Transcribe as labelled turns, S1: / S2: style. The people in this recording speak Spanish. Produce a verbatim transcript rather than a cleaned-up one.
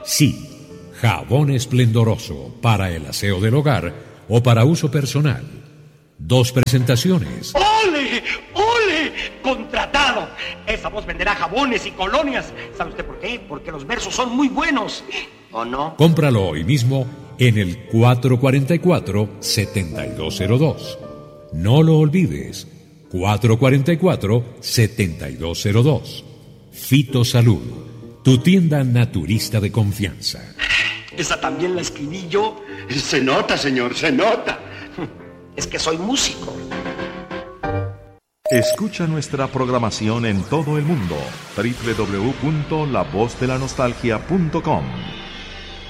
S1: Sí, jabón esplendoroso para el aseo del hogar o para uso personal. Dos presentaciones.
S2: ¡Ole! ¡Ole! ¡Contratado! Esa voz venderá jabones y colonias. ¿Sabe usted por qué? Porque los versos son muy buenos. ¿O no?
S1: Cómpralo hoy mismo en el cuatro cuatro cuatro, siete dos cero dos. No lo olvides. cuatro cuatro cuatro, siete dos cero dos. Fitosalud, tu tienda naturista de confianza.
S2: Esa también la escribí yo.
S3: Se nota, señor, se nota.
S2: Es que soy músico.
S4: Escucha nuestra programación en todo el mundo. doble u doble u doble u punto la voz de la nostalgia punto com